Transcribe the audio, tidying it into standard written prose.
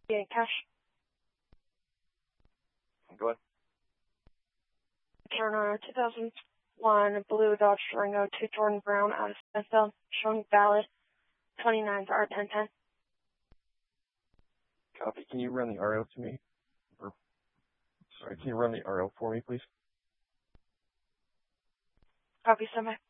Yeah, cash. Go ahead. Turner, 2001 blue Dodge Durango to Jordan Brown out of Smithfield, showing valid 29th R1010. Copy. Can you run the RO to me? Can you run the RO for me, please? Copy, semi.